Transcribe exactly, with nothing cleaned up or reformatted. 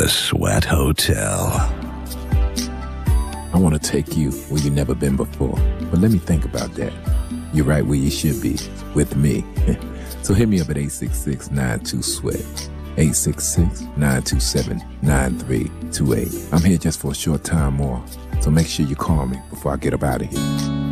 The Sweat Hotel. I want to take you where you've never been before. But let me think about that. You're right where you should be, with me. So hit me up at eight six six, nine two, sweat. eight six six, nine two seven, nine three two eight. I'm here just for a short time more, so make sure you call me before I get up out of here.